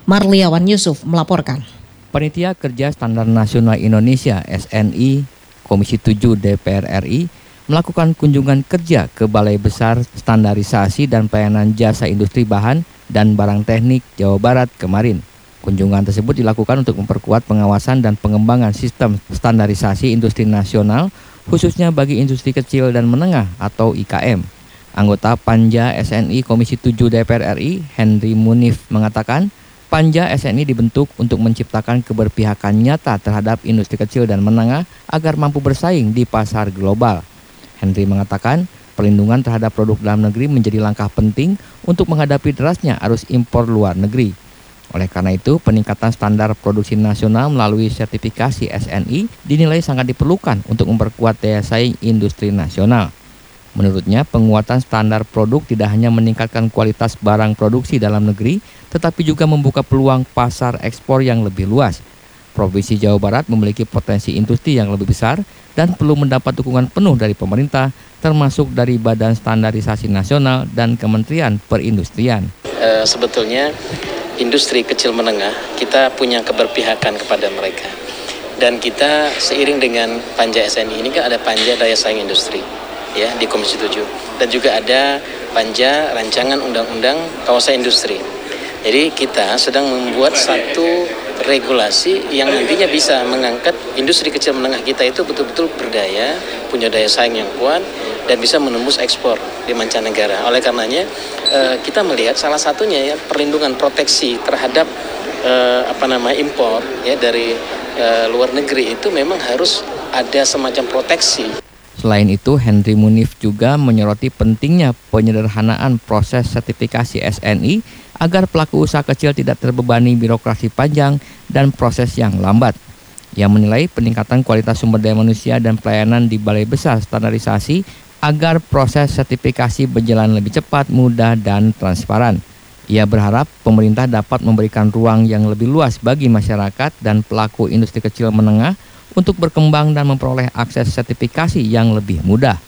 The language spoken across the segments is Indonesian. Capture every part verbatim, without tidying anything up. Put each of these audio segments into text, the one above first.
Marliawan Yusuf melaporkan. Panitia Kerja Standar Nasional Indonesia S N I Komisi tujuh D P R R I melakukan kunjungan kerja ke Balai Besar Standarisasi dan Pelayanan Jasa Industri Bahan dan Barang Teknik Jawa Barat kemarin. Kunjungan tersebut dilakukan untuk memperkuat pengawasan dan pengembangan sistem standarisasi industri nasional, khususnya bagi industri kecil dan menengah atau I K M. Anggota Panja S N I Komisi tujuh D P R R I, Henry Munif, mengatakan Panja S N I dibentuk untuk menciptakan keberpihakan nyata terhadap industri kecil dan menengah agar mampu bersaing di pasar global. Henry mengatakan perlindungan terhadap produk dalam negeri menjadi langkah penting untuk menghadapi derasnya arus impor luar negeri. Oleh karena itu, peningkatan standar produksi nasional melalui sertifikasi S N I dinilai sangat diperlukan untuk memperkuat daya saing industri nasional. Menurutnya, penguatan standar produk tidak hanya meningkatkan kualitas barang produksi dalam negeri, tetapi juga membuka peluang pasar ekspor yang lebih luas. Provinsi Jawa Barat memiliki potensi industri yang lebih besar dan perlu mendapat dukungan penuh dari pemerintah, termasuk dari Badan Standarisasi Nasional dan Kementerian Perindustrian. E, sebetulnya industri kecil menengah kita punya keberpihakan kepada mereka. Dan kita seiring dengan Panja S N I ini kan ada Panja Daya Saing Industri ya di Komisi tujuh, dan juga ada Panja Rancangan Undang-Undang Kawasan Industri. Jadi kita sedang membuat satu regulasi yang nantinya bisa mengangkat industri kecil menengah kita itu betul-betul berdaya, punya daya saing yang kuat, dan bisa menembus ekspor di mancanegara. Oleh karenanya kita melihat salah satunya ya perlindungan proteksi terhadap eh, apa namanya impor ya dari eh, luar negeri itu memang harus ada semacam proteksi. Selain itu, Henry Munif juga menyoroti pentingnya penyederhanaan proses sertifikasi S N I agar pelaku usaha kecil tidak terbebani birokrasi panjang dan proses yang lambat. Ia menilai peningkatan kualitas sumber daya manusia dan pelayanan di Balai Besar Standarisasi agar proses sertifikasi berjalan lebih cepat, mudah, dan transparan. Ia berharap pemerintah dapat memberikan ruang yang lebih luas bagi masyarakat dan pelaku industri kecil menengah untuk berkembang dan memperoleh akses sertifikasi yang lebih mudah.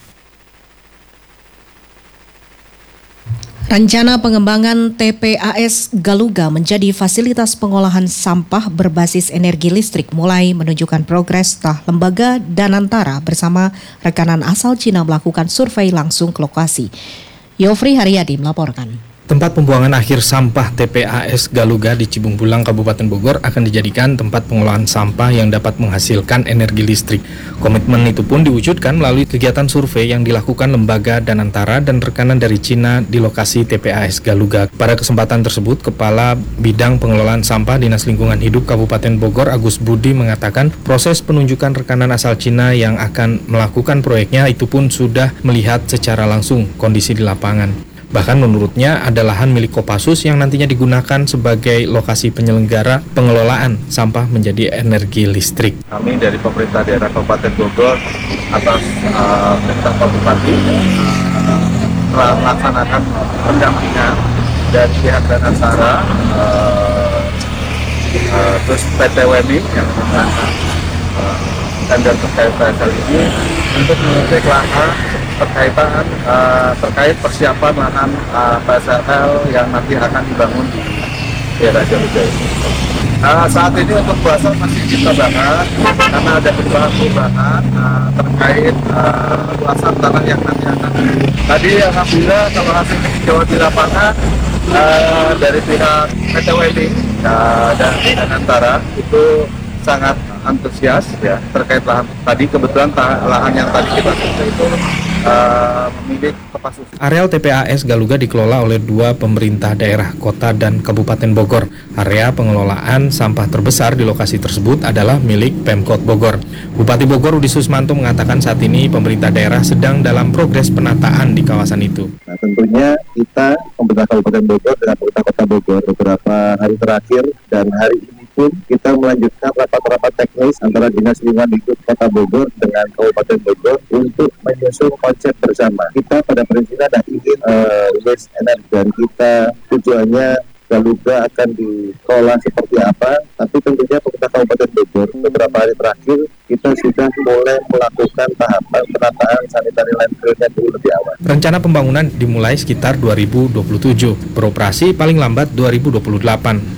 Rencana pengembangan T P A S Galuga menjadi fasilitas pengolahan sampah berbasis energi listrik mulai menunjukkan progres setelah lembaga Danantara bersama rekanan asal Cina melakukan survei langsung ke lokasi. Yofri Haryadi melaporkan. Tempat pembuangan akhir sampah T P A S Galuga di Cibung Bulang, Kabupaten Bogor akan dijadikan tempat pengolahan sampah yang dapat menghasilkan energi listrik. Komitmen itu pun diwujudkan melalui kegiatan survei yang dilakukan lembaga Danantara dan rekanan dari Cina di lokasi T P A S Galuga. Pada kesempatan tersebut, Kepala Bidang Pengelolaan Sampah Dinas Lingkungan Hidup Kabupaten Bogor, Agus Budi, mengatakan proses penunjukan rekanan asal Cina yang akan melakukan proyeknya itu pun sudah melihat secara langsung kondisi di lapangan. Bahkan menurutnya ada lahan milik Kopassus yang nantinya digunakan sebagai lokasi penyelenggara pengelolaan sampah menjadi energi listrik. Kami dari pemerintah daerah Kabupaten Bogor atas uh, perintah Pak Bupati telah melaksanakan pendampingan dari pihak Danantara, uh, uh, terus P T W M I yang menggunakan uh, tender terkait P S L ini untuk mengecek lahan terkaitan uh, terkait persiapan lahan uh, P S L yang nanti akan dibangun di daerah Galuga ini. Uh, saat ini untuk pembahasan masih kita bahas karena ada perubahan-perubahan uh, terkait uh, luasan tanah yang nanti akan. Tadi alhamdulillah kalau hasil tinjauan di lapangan uh, dari pihak P T W M I uh, dan Danantara itu sangat antusias ya terkait lahan tadi. Kebetulan ta- lahan yang tadi kita survei itu Uh, memilih Kopassus. Areal T P A S Galuga dikelola oleh dua pemerintah daerah, kota dan Kabupaten Bogor. Area pengelolaan sampah terbesar di lokasi tersebut adalah milik Pemkot Bogor. Bupati Bogor Rudi Susmanto mengatakan saat ini pemerintah daerah sedang dalam progres penataan di kawasan itu. Nah, tentunya kita pemerintah Kabupaten Bogor dengan pemerintah Kota Bogor beberapa hari terakhir dan hari ini pun kita melanjutkan rapat-rapat teknis antara Dinas Lingkungan Hidup Kota Bogor dengan Kabupaten Bogor untuk menyusun konsep bersama. Kita pada prinsipnya ada ingin uh, waste energi dan kita tujuannya Galuga akan dikelola seperti apa, tapi tentunya pemerintah Kabupaten Bogor beberapa hari terakhir kita sudah mulai melakukan tahapan penataan sanitary landfill-nya dulu lebih awal. Rencana pembangunan dimulai sekitar dua ribu dua puluh tujuh, beroperasi paling lambat dua ribu dua puluh delapan.